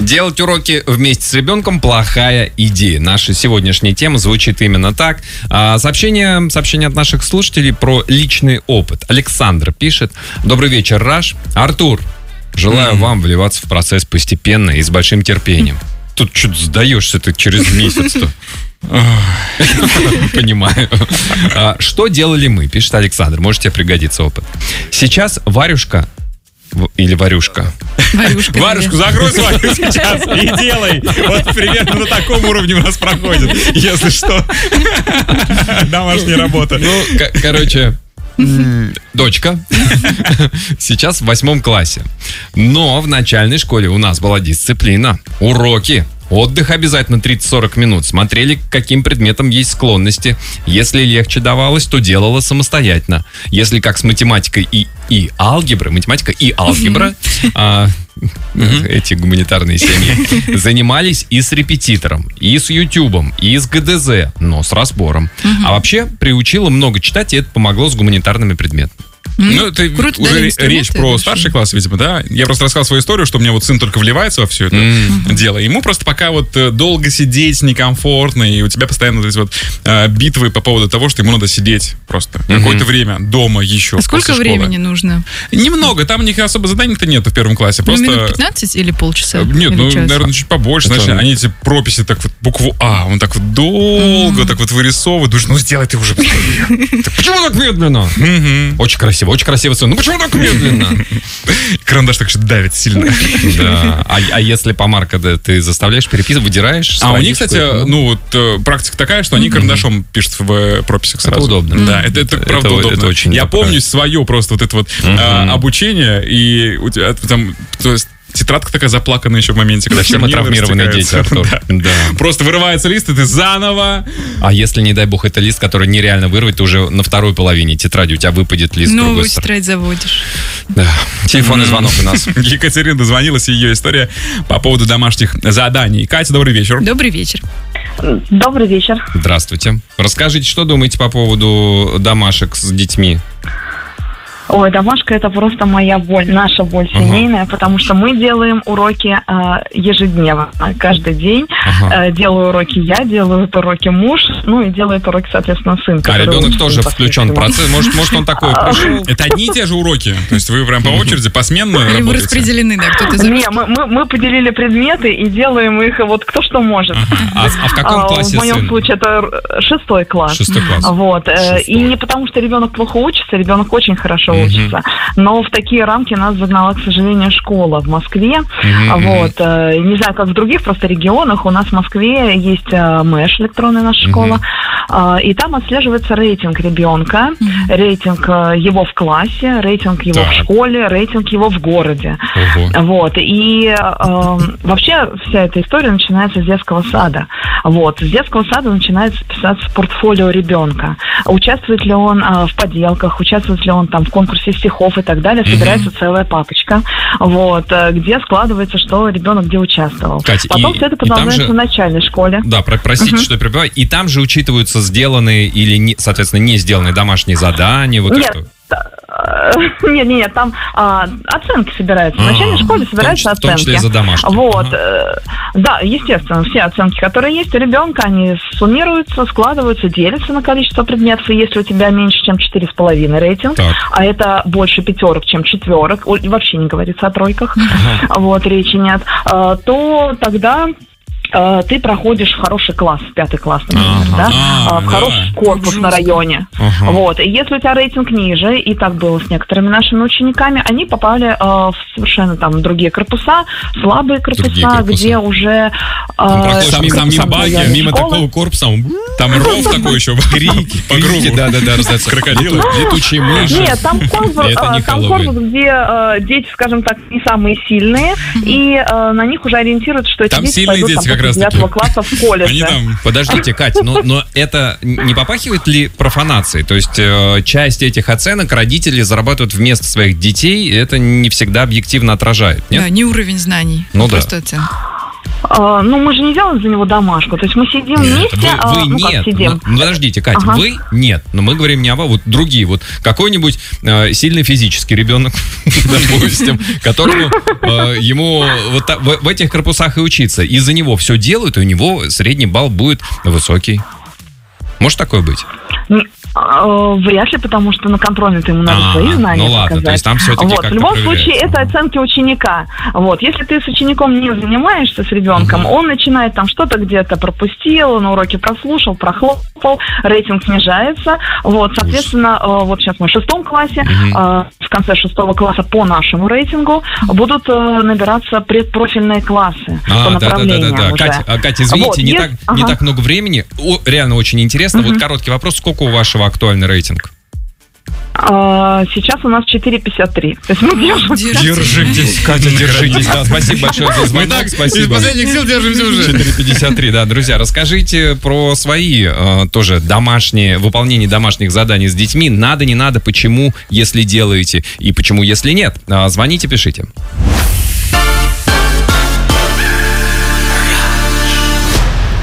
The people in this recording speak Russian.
Делать уроки вместе с ребенком – плохая идея. Наша сегодняшняя тема звучит именно так. Сообщение от наших слушателей про личный опыт. Александр пишет. Добрый вечер, Раш. Артур, желаю вам вливаться в процесс постепенно и с большим терпением. Тут что-то сдаешься ты через месяц-то. Понимаю. Что делали мы, пишет Александр. Может, тебе пригодится опыт. Сейчас Варюшка или Варюшка. Варюшку закрой свою сейчас и делай. Вот примерно на таком уровне у нас проходит. Если что. Домашняя работа. Ну, короче, дочка сейчас в 8 классе. Но в начальной школе у нас была дисциплина, уроки. Отдых обязательно 30-40 минут. Смотрели, к каким предметам есть склонности. Если легче давалось, то делала самостоятельно. Если как с математикой и алгеброй, математика и алгебра, эти гуманитарные семьи, занимались и с репетитором, и с ютубом, и с ГДЗ, но с разбором. А вообще приучила много читать, и это помогло с гуманитарными предметами. Ну, это круто, уже речь про старший класс, видимо, да? Я просто рассказал свою историю, что у меня вот сын только вливается во все это дело. Ему просто пока вот долго сидеть некомфортно, и у тебя постоянно вот эти вот битвы по поводу того, что ему надо сидеть просто какое-то время дома еще. А сколько времени нужно? Немного, там у них особо заданий-то нет в первом классе. Просто... минут 15 или полчаса? Нет, или час? Наверное, чуть побольше. Значит, они эти прописи так вот, букву А, он так вот долго так вот вырисовывает. Думаешь, сделай ты уже быстрее. Почему так медленно? Очень красиво, сын. Ну почему так медленно? Карандаш так еще давит сильно. Да. А если по марка ты заставляешь переписывать, выдираешь? А у них, кстати, практика такая, что они карандашом пишут в прописях сразу. Это удобно. Да, это правда удобно. Это очень Я помню свое просто вот это вот обучение, и у тебя там, то есть, тетрадка такая заплаканная еще в моменте, когда все мы травмированные дети, Артур. Да. Просто вырывается лист, и ты заново. А если, не дай бог, это лист, который нереально вырвать, ты уже на второй половине тетради у тебя выпадет лист с другой новую стороны. тетрадь заводишь. Да. Телефонный звонок у нас. Екатерина дозвонилась, ее история по поводу домашних заданий. Катя, добрый вечер. Добрый вечер. Добрый вечер. Здравствуйте. Расскажите, что думаете по поводу домашек с детьми? Ой, домашка — это просто моя боль, наша боль семейная, потому что мы делаем уроки ежедневно, каждый день. Делаю уроки я, делают уроки муж, ну и делает уроки, соответственно, сын. А ребенок тоже включен в процесс? Может, он такой пришел? Это одни и те же уроки? То есть вы прям по очереди, посменно работаете? Или вы распределены, да, кто-то за Не, мы поделили предметы и делаем их вот кто что может. А в каком классе В моем сын? случае это 6 класс. 6 класс. Вот. И не потому, что ребенок плохо учится, ребенок очень хорошо учится. Но в такие рамки нас загнала, к сожалению, школа в Москве. Вот. Не знаю, как в других просто регионах. У нас в Москве есть МЭШ, электронная наша школа. И там отслеживается рейтинг ребенка, рейтинг его в классе, рейтинг его в школе, рейтинг его в городе. Вот. И вообще вся эта история начинается с детского сада. Вот. С детского сада начинается писаться портфолио ребенка. Участвует ли он в поделках, участвует ли он там в конкурсе стихов и так далее. Собирается целая папочка, вот, где складывается, что ребенок где участвовал. Катя, потом все это продолжается в начальной школе. Да, простите, что я перебиваю. И там же учитываются сделанные или, соответственно, не сделанные домашние задания. Вот Нет. Нет, там оценки собираются. В начальной школе собираются оценки. В том числе за домашние. Вот. Да, естественно, все оценки, которые есть у ребенка, они суммируются, складываются, делятся на количество предметов. И если у тебя меньше, чем 4,5 рейтинг, а это больше 5, чем 4, вообще не говорится о тройках, вот, речи нет, то тогда ты проходишь в хороший класс, 5 класс, например, в хороший корпус на районе. Вот. И если у тебя рейтинг ниже, и так было с некоторыми нашими учениками, они попали в совершенно там другие корпуса, слабые корпуса, где уже... Проходишь мимо такого корпуса, там ров такой еще, крики по кругу. Да, раздаются крокодилы, летучие мыши. Нет, там корпус, где дети, скажем так, не самые сильные, и на них уже ориентируются, что эти дети пойдут там после 9 класса в колледже. Подождите, Катя, но это не попахивает ли профанацией? То есть часть этих оценок родители зарабатывают вместо своих детей, и это не всегда объективно отражает, нет? Да, не уровень знаний, просто оценка. Ну, мы же не делаем за него домашку. То есть мы сидим вместе. Вы нет. Сидим. Ну, подождите, Катя, вы нет. Но мы говорим не о вас, вот другие. Вот какой-нибудь сильно физический ребенок, допустим, которому ему вот в этих корпусах и учиться. И за него все делают, и у него средний балл будет высокий. Может такое быть? Вряд ли, потому что на контрольной-то ему надо свои знания ну ладно, показать. то есть там все-таки в любом случае, это оценки ученика. Если ты с учеником не занимаешься, с ребенком, он начинает там что-то где-то пропустил, на уроке прослушал, прохлопал, рейтинг снижается. Соответственно, сейчас мы в 6 классе, в конце 6 класса по нашему рейтингу будут набираться предпрофильные классы по направлениям уже. Катя, извините, не так много времени. Реально очень интересно. Вот короткий вопрос. Сколько у вашего актуальный рейтинг? Сейчас у нас 4,53. То есть мы Держитесь, Катя, держитесь. Да, спасибо большое за звонок. Спасибо. Из последних сил держимся уже. 4,53, да. Друзья, расскажите про свои тоже выполнение домашних заданий с детьми. Надо, не надо, почему, если делаете, и почему, если нет. Звоните, пишите.